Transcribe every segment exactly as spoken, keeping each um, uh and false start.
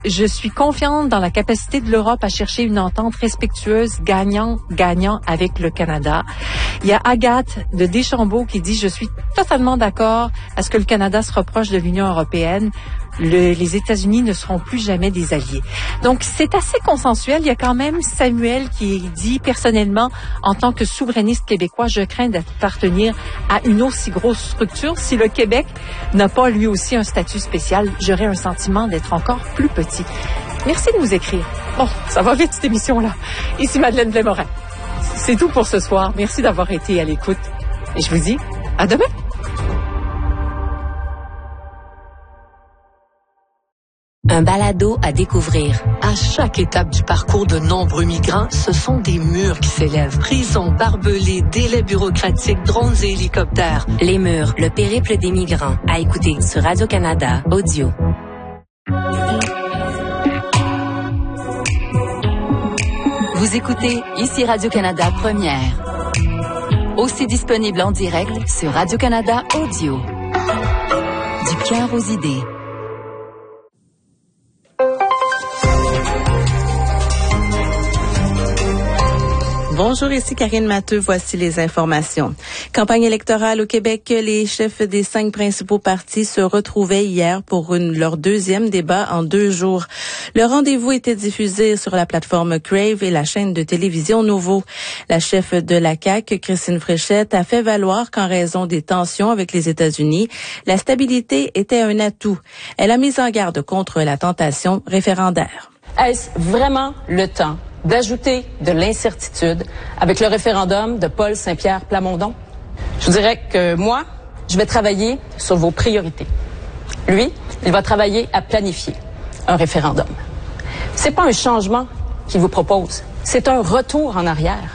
Je suis confiante dans la capacité de l'Europe à chercher une entente respectueuse, gagnant-gagnant avec le Canada. Il y a Agathe de Deschambault qui dit « Je suis totalement d'accord à ce que le Canada se rapproche de l'Union européenne. Le, les États-Unis ne seront plus jamais des alliés. » Donc, c'est assez consensuel. Il y a quand même Samuel qui dit « Personnellement, en tant que souverainiste québécois, je crains d'appartenir à une aussi grosse structure. Si le Québec n'a pas lui aussi un statut spécial, j'aurais un sentiment d'être encore plus petit. » Merci de nous écrire. Bon, ça va vite cette émission-là. Ici Madeleine Blais-Morin. C'est tout pour ce soir. Merci d'avoir été à l'écoute. Et je vous dis à demain. Un balado à découvrir. À chaque étape du parcours de nombreux migrants, ce sont des murs qui s'élèvent. Prisons, barbelés, délais bureaucratiques, drones et hélicoptères. Les murs, le périple des migrants. À écouter sur Radio-Canada Audio. Vous écoutez ici Radio-Canada Première. Aussi disponible en direct sur Radio-Canada Audio. Du cœur aux idées. Bonjour, ici Karine Matteux. Voici les informations. Campagne électorale au Québec. Les chefs des cinq principaux partis se retrouvaient hier pour une, leur deuxième débat en deux jours. Le rendez-vous était diffusé sur la plateforme Crave et la chaîne de télévision Nouveau. La chef de la C A Q, Christine Fréchette, a fait valoir qu'en raison des tensions avec les États-Unis, la stabilité était un atout. Elle a mis en garde contre la tentation référendaire. Est-ce vraiment le temps d'ajouter de l'incertitude avec le référendum de Paul Saint-Pierre Plamondon? Je vous dirais que moi, je vais travailler sur vos priorités. Lui, il va travailler à planifier un référendum. C'est pas un changement qu'il vous propose, c'est un retour en arrière.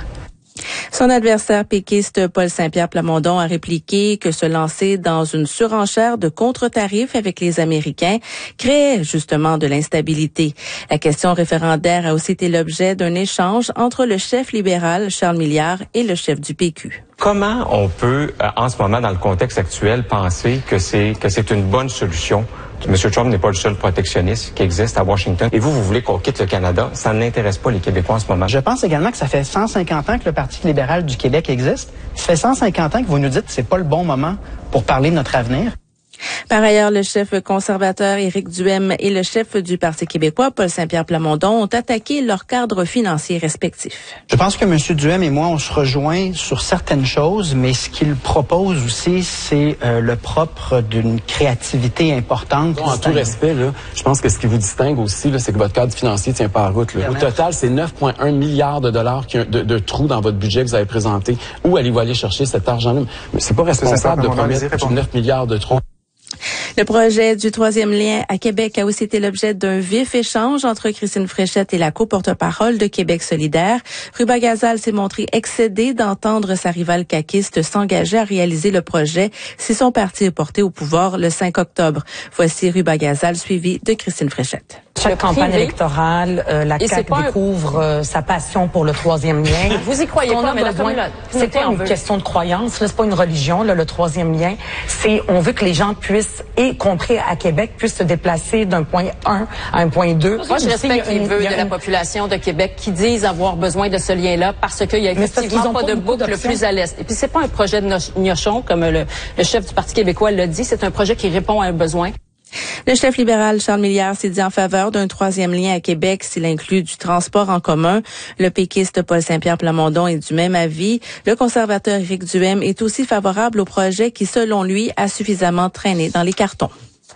Son adversaire péquiste Paul Saint-Pierre Plamondon a répliqué que se lancer dans une surenchère de contre-tarifs avec les Américains créait justement de l'instabilité. La question référendaire a aussi été l'objet d'un échange entre le chef libéral Charles Milliard et le chef du P Q. Comment on peut, en ce moment, dans le contexte actuel, penser que c'est que c'est une bonne solution? M. Trump n'est pas le seul protectionniste qui existe à Washington. Et vous, vous voulez qu'on quitte le Canada? Ça n'intéresse pas les Québécois en ce moment. Je pense également que ça fait cent cinquante ans que le Parti libéral du Québec existe. Ça fait cent cinquante ans que vous nous dites que c'est pas le bon moment pour parler de notre avenir. Par ailleurs, le chef conservateur Éric Duhaime et le chef du Parti québécois, Paul Saint-Pierre Plamondon, ont attaqué leurs cadres financiers respectifs. Je pense que M. Duhaime et moi, on se rejoint sur certaines choses, mais ce qu'il propose aussi, c'est euh, le propre d'une créativité importante. Bon, en tout respect, là, je pense que ce qui vous distingue aussi, là, c'est que votre cadre financier tient pas la route. Là. Au total, c'est neuf virgule un milliards de dollars qui, de, de trous dans votre budget que vous avez présenté. Où allez-vous aller chercher cet argent-là? Mais c'est pas responsable de promettre neuf milliards de trous. Le projet du troisième lien à Québec a aussi été l'objet d'un vif échange entre Christine Fréchette et la co-porte-parole de Québec solidaire. Ruba Gazal s'est montré excédée d'entendre sa rivale caquiste s'engager à réaliser le projet si son parti est porté au pouvoir le cinq octobre. Voici Ruba Gazal suivi de Christine Fréchette. Chaque campagne électorale, euh, la C A Q découvre euh, sa passion pour le troisième lien. Vous y croyez pas, mais besoin... C'est pas une question de croyance, là, c'est pas une religion, là, le troisième lien. C'est, on veut que les gens puissent, y compris à Québec, puissent se déplacer d'un point un à un point deux. Moi, je respecte les vœux de la population de Québec qui disent avoir besoin de ce lien-là parce qu'il y a effectivement pas de boucle plus à l'est. Et puis, c'est pas un projet de gnochon, comme le, le chef du Parti québécois l'a dit, c'est un projet qui répond à un besoin. Le chef libéral Charles Milliard s'est dit en faveur d'un troisième lien à Québec s'il inclut du transport en commun. Le péquiste Paul Saint-Pierre Plamondon est du même avis. Le conservateur Éric Duhaime est aussi favorable au projet qui, selon lui, a suffisamment traîné dans les cartons.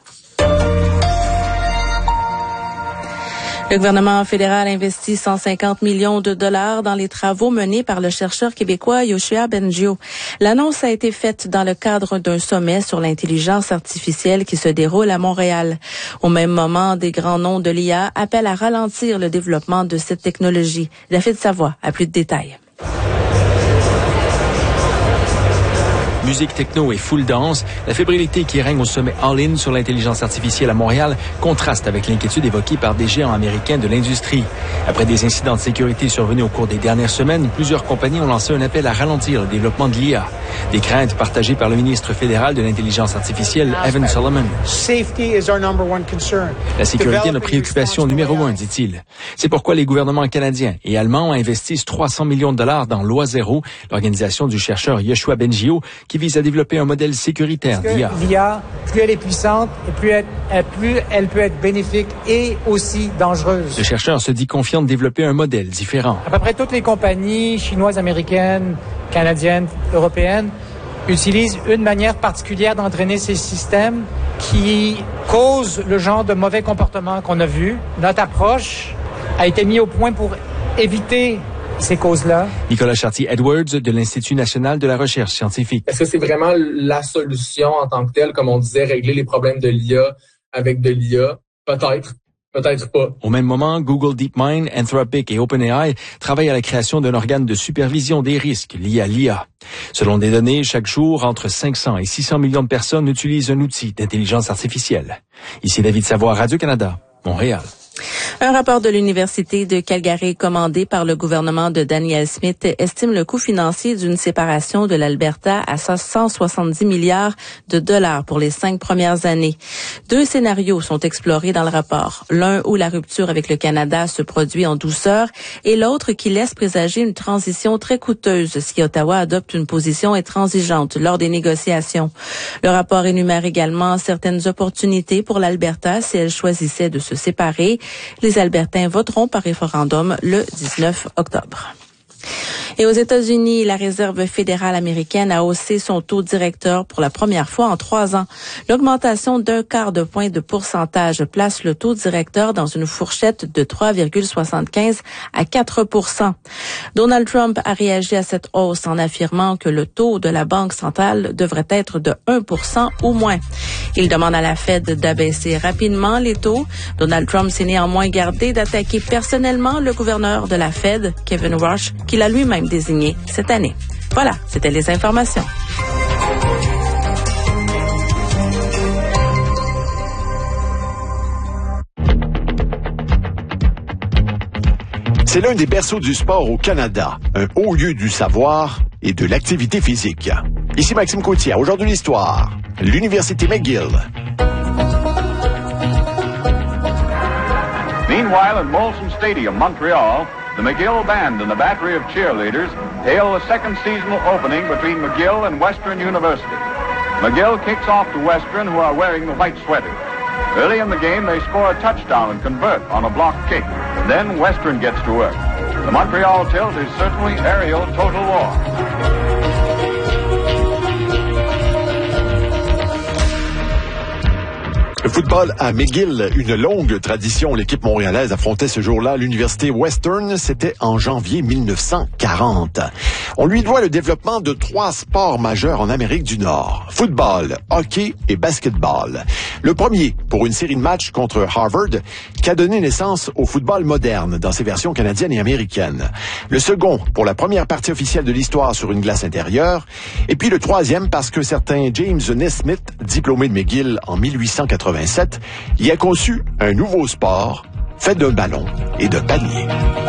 Le gouvernement fédéral investit cent cinquante millions de dollars dans les travaux menés par le chercheur québécois Yoshua Bengio. L'annonce a été faite dans le cadre d'un sommet sur l'intelligence artificielle qui se déroule à Montréal. Au même moment, des grands noms de l'I A appellent à ralentir le développement de cette technologie. David Savoie a plus de détails. Musique techno et full dance, la fébrilité qui règne au sommet all-in sur l'intelligence artificielle à Montréal contraste avec l'inquiétude évoquée par des géants américains de l'industrie. Après des incidents de sécurité survenus au cours des dernières semaines, plusieurs compagnies ont lancé un appel à ralentir le développement de l'I A. Des craintes partagées par le ministre fédéral de l'intelligence artificielle, Evan Solomon. La sécurité est notre préoccupation numéro un, dit-il. C'est pourquoi les gouvernements canadiens et allemands investissent trois cents millions de dollars dans Loi Zéro, l'organisation du chercheur Yoshua Bengio, qui vise à développer un modèle sécuritaire d'I A. L'I A, plus elle est puissante, et plus elle, plus elle peut être bénéfique et aussi dangereuse. Le chercheur se dit confiant de développer un modèle différent. À peu près toutes les compagnies chinoises, américaines, canadiennes, européennes utilisent une manière particulière d'entraîner ces systèmes qui causent le genre de mauvais comportement qu'on a vu. Notre approche a été mise au point pour éviter ces causes-là. Nicolas Chartier-Edwards de l'Institut national de la recherche scientifique. Est-ce que c'est vraiment la solution en tant que telle, comme on disait, régler les problèmes de l'I A avec de l'I A? Peut-être. Peut-être pas. Au même moment, Google DeepMind, Anthropic et OpenAI travaillent à la création d'un organe de supervision des risques liés à l'I A. Selon des données, chaque jour, entre cinq cents et six cents millions de personnes utilisent un outil d'intelligence artificielle. Ici David Savoie, Radio-Canada, Montréal. Un rapport de l'Université de Calgary commandé par le gouvernement de Danielle Smith estime le coût financier d'une séparation de l'Alberta à cent soixante-dix milliards de dollars pour les cinq premières années. Deux scénarios sont explorés dans le rapport. L'un où la rupture avec le Canada se produit en douceur et l'autre qui laisse présager une transition très coûteuse si Ottawa adopte une position intransigeante lors des négociations. Le rapport énumère également certaines opportunités pour l'Alberta si elle choisissait de se séparer. Les Albertains voteront par référendum le dix-neuf octobre. Et aux États-Unis, la Réserve fédérale américaine a haussé son taux directeur pour la première fois en trois ans. L'augmentation d'un quart de point de pourcentage place le taux directeur dans une fourchette de trois virgule soixante-quinze à quatre pour cent. Donald Trump a réagi à cette hausse en affirmant que le taux de la Banque centrale devrait être de un pour cent ou moins. Il demande à la Fed d'abaisser rapidement les taux. Donald Trump s'est néanmoins gardé d'attaquer personnellement le gouverneur de la Fed, Kevin Warsh, qu'il a lui-même désigné cette année. Voilà, c'était les informations. C'est l'un des berceaux du sport au Canada, un haut lieu du savoir et de l'activité physique. Ici Maxime Coutier, aujourd'hui l'histoire, l'Université McGill. Meanwhile, at Molson Stadium, Montreal, the McGill Band and the battery of cheerleaders hail the second seasonal opening between McGill and Western University. McGill kicks off to Western, who are wearing the white sweaters. Early in the game, they score a touchdown and convert on a block kick. Then Western gets to work. The Montreal tilt is certainly aerial total war. Le football à McGill, une longue tradition. L'équipe montréalaise affrontait ce jour-là l'Université Western. C'était en janvier mille neuf cent quarante. On lui doit le développement de trois sports majeurs en Amérique du Nord. Football, hockey et basketball. Le premier pour une série de matchs contre Harvard qui a donné naissance au football moderne dans ses versions canadiennes et américaines. Le second pour la première partie officielle de l'histoire sur une glace intérieure. Et puis le troisième parce que certain James Naismith, diplômé de McGill en mille huit cent quatre-vingt-sept, y a conçu un nouveau sport fait d'un ballon et de panier.